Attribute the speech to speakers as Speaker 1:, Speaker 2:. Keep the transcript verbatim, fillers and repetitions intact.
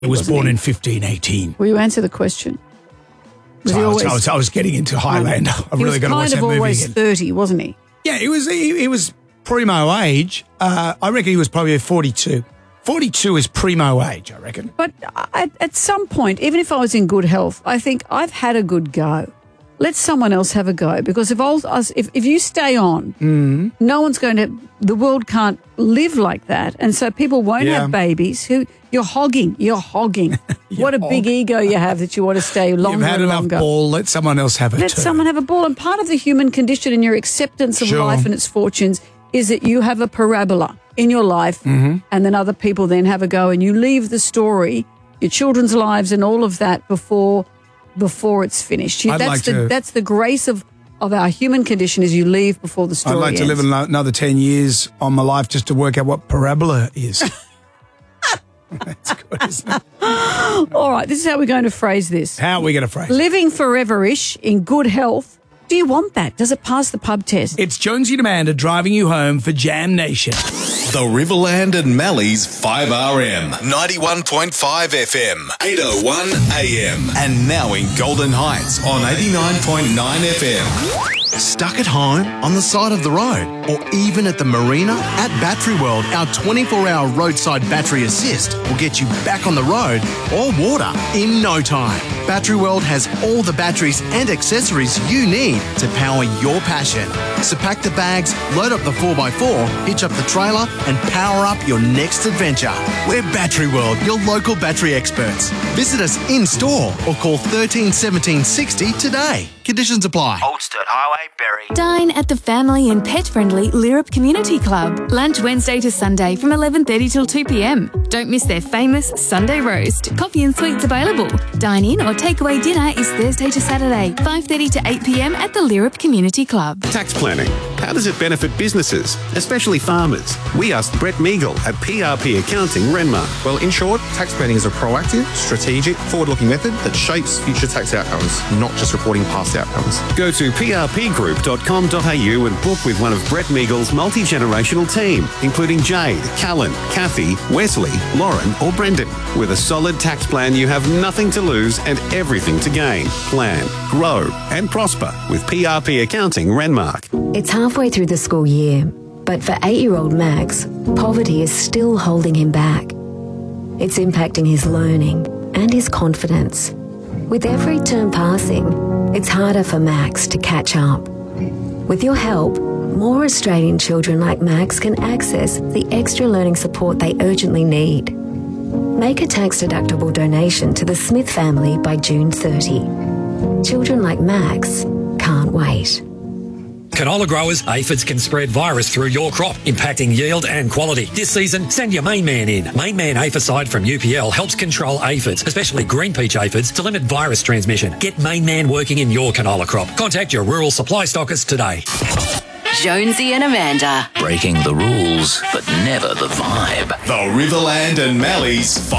Speaker 1: He was born in fifteen eighteen.
Speaker 2: Will you answer the question? Was
Speaker 1: So
Speaker 2: he
Speaker 1: I, was,
Speaker 2: always,
Speaker 1: I, was, I was getting into Highlander. I've
Speaker 2: he
Speaker 1: really got to watch
Speaker 2: was
Speaker 1: that
Speaker 2: kind of
Speaker 1: movie
Speaker 2: always
Speaker 1: again.
Speaker 2: thirty, wasn't he?
Speaker 1: Yeah, he was. He, he was primo age. Uh, I reckon he was probably forty-two. forty-two is primo age, I reckon.
Speaker 2: But at, at some point, even if I was in good health, I think I've had a good go. Let someone else have a go, because if old, us, if, if you stay on,
Speaker 1: Mm.
Speaker 2: no one's going to. The world can't live like that, and so people won't
Speaker 1: Yeah.
Speaker 2: have babies. Who you're hogging? You're hogging. What a big
Speaker 1: hog.
Speaker 2: ego you have that you want to stay longer
Speaker 1: You've had
Speaker 2: and
Speaker 1: enough
Speaker 2: longer.
Speaker 1: ball. Let someone else have it.
Speaker 2: Let
Speaker 1: too.
Speaker 2: someone have a ball. And part of the human condition and your acceptance of
Speaker 1: Sure.
Speaker 2: life and its fortunes is that you have a parabola in your life,
Speaker 1: Mm-hmm.
Speaker 2: and then other people then have a go, and you leave the story, your children's lives, and all of that before before it's finished. You,
Speaker 1: I'd
Speaker 2: that's
Speaker 1: like
Speaker 2: the
Speaker 1: to-
Speaker 2: that's the grace of, of our human condition, is you leave before the story
Speaker 1: I'd like to
Speaker 2: ends.
Speaker 1: live ano- another ten years on my life just to work out what parabola is. That's good, isn't it?
Speaker 2: All right, this is how we're going to phrase this.
Speaker 1: How are we going to phrase it?
Speaker 2: Living forever-ish in good health. Do you want that? Does it pass the pub test?
Speaker 1: It's Jonesy and Amanda driving you home for Jam Nation.
Speaker 3: The Riverland and Mallee's five R M, ninety-one point five F M, eight oh one A M, and now in Golden Heights on eighty-nine point nine F M.
Speaker 4: Stuck at home, on the side of the road, or even at the marina? At Battery World, our twenty-four hour roadside battery assist will get you back on the road or water in no time. Battery World has all the batteries and accessories you need to power your passion. So pack the bags, load up the four by four, hitch up the trailer, and power up your next adventure. We're Battery World, your local battery experts. Visit us in store or call thirteen seventeen sixty today. Conditions apply.
Speaker 5: Old Sturt Highway, Berry.
Speaker 6: Dine at the family and pet-friendly Lyrup Community Club. Lunch Wednesday to Sunday from eleven thirty till two p m. Don't miss their famous Sunday roast. Coffee and sweets available. Dine in or takeaway dinner is Thursday to Saturday, five thirty to eight p m at the Lyrup Community Club.
Speaker 7: Tax planning. How does it benefit businesses, especially farmers? We asked Brett Meagle at P R P Accounting, Renmark.
Speaker 8: Well, in short, tax planning is a proactive, strategic, forward-looking method that shapes future tax outcomes, not just reporting past outcomes.
Speaker 7: Go to p r p group dot com dot a u and book with one of Brett Meagle's multi-generational team, including Jade, Callan, Kathy, Wesley, Lauren or Brendan. With a solid tax plan, you have nothing to lose and everything to gain. Plan, grow and prosper with P R P Accounting, Renmark.
Speaker 9: It's halfway through the school year, but for eight-year-old Max, poverty is still holding him back. It's impacting his learning and his confidence. With every term passing, it's harder for Max to catch up. With your help, more Australian children like Max can access the extra learning support they urgently need. Make a tax-deductible donation to the Smith family by June thirtieth. Children like Max can't wait.
Speaker 10: Canola growers, aphids can spread virus through your crop, impacting yield and quality. This season, send your Main Man in. Main Man Aphicide from U P L helps control aphids, especially green peach aphids, to limit virus transmission. Get Main Man working in your canola crop. Contact your rural supply stockist today.
Speaker 11: Jonesy and Amanda.
Speaker 3: Breaking the rules, but never the vibe. The Riverland and Mallee's five